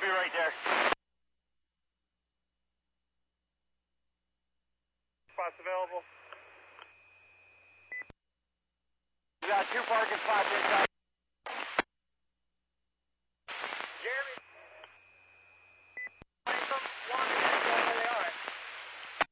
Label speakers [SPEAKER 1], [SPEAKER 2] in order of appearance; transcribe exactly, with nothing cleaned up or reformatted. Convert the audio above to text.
[SPEAKER 1] be right there.
[SPEAKER 2] Spots available.
[SPEAKER 1] We got two parking spots inside.